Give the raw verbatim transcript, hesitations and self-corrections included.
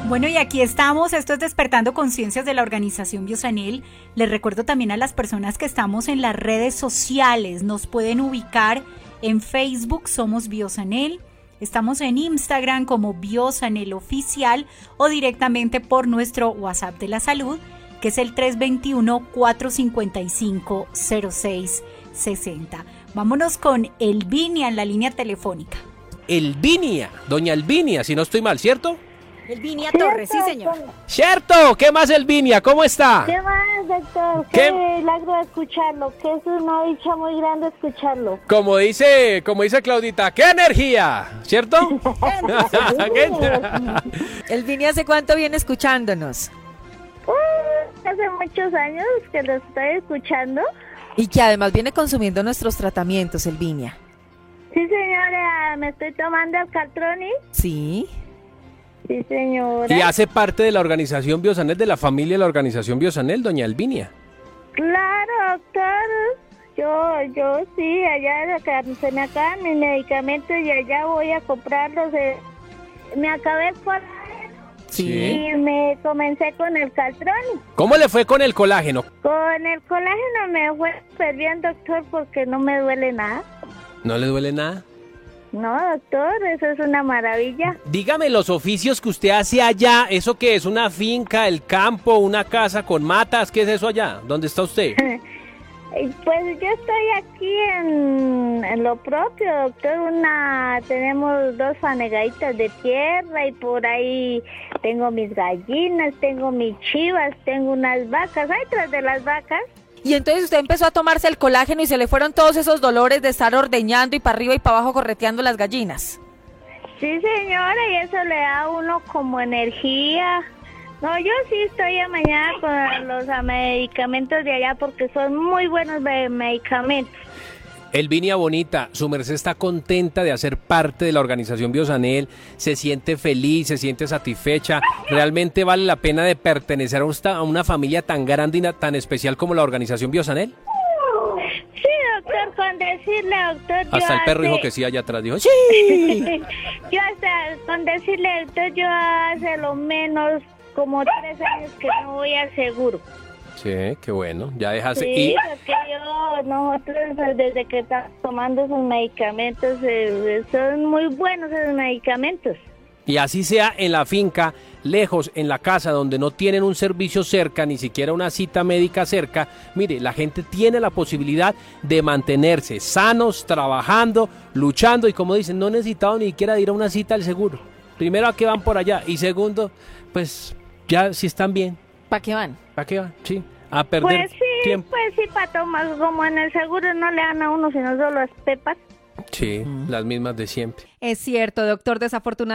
Bueno, y aquí estamos, esto es Despertando Conciencias de la Organización Biosanel. Les recuerdo también a las personas que estamos en las redes sociales, nos pueden ubicar en Facebook, somos Biosanel, estamos en Instagram como Biosanel Oficial o directamente por nuestro WhatsApp de la salud, que es el tres dos uno, cuatro cinco cinco, cero seis seis cero. Vámonos con Elvinia en la línea telefónica. Elvinia, doña Elvinia, si no estoy mal, ¿cierto? Elvinia Torres, sí señor. ¿Cierto? ¿Qué más, Elvinia? ¿Cómo está? ¿Qué más, doctor? ¿Qué? Qué milagro de escucharlo, que es una dicha muy grande escucharlo. Como dice, como dice Claudita, ¡qué energía! ¿Cierto? Elvinia, ¿hace cuánto viene escuchándonos? Uh, hace muchos años que lo estoy escuchando. Y que además viene consumiendo nuestros tratamientos, Elvinia. Sí, señora, me estoy tomando el Caltroni. Sí. Sí, señora. Y hace parte de la organización Biosanel, de la familia de la organización Biosanel, doña Elvinia. Claro, doctor. Yo, yo sí, allá se me acaban mis medicamentos y allá voy a comprarlos. Eh. Me acabé el colágeno. Sí. Y me comencé con el Caltroni. ¿Cómo le fue con el colágeno? Con el colágeno me fue súper bien, doctor, porque no me duele nada. ¿No le duele nada? No, doctor, eso es una maravilla. Dígame los oficios que usted hace allá. ¿Eso qué es? ¿Una finca, el campo, una casa con matas? ¿Qué es eso allá? ¿Dónde está usted? Pues yo estoy aquí en, en lo propio, doctor. Una, tenemos dos fanegaditas de tierra y por ahí tengo mis gallinas, tengo mis chivas, tengo unas vacas. Hay tras de las vacas. Y entonces usted empezó a tomarse el colágeno y se le fueron todos esos dolores de estar ordeñando y para arriba y para abajo correteando las gallinas. Sí, señora, y eso le da a uno como energía. No, yo sí estoy a mañana con los medicamentos de allá porque son muy buenos medicamentos. Elvinia Bonita, su merced está contenta de hacer parte de la organización Biosanel, se siente feliz, se siente satisfecha, realmente vale la pena de pertenecer a, usted, a una familia tan grande y tan especial como la organización Biosanel. Sí, doctor, con decirle, doctor, hasta yo el perro hace... dijo que sí allá atrás, dijo sí. Yo hasta, con decirle, doctor, yo hace lo menos como tres años que no voy al seguro. Sí, qué bueno, ya dejaste. Sí, y... porque yo, nosotros desde que estamos tomando esos medicamentos, eh, son muy buenos esos medicamentos. Y así sea en la finca, lejos, en la casa, donde no tienen un servicio cerca, ni siquiera una cita médica cerca, mire, la gente tiene la posibilidad de mantenerse sanos, trabajando, luchando, y como dicen, no han necesitado ni siquiera de ir a una cita al seguro. Primero, ¿a qué van por allá? Y segundo, pues, ya si están bien. ¿Para qué van? ¿Para qué van? Sí, a perder pues sí, tiempo. Pues sí, para tomar, como en el seguro no le dan a uno, sino solo las pepas. Sí, mm. las mismas de siempre. Es cierto, doctor, desafortunadamente.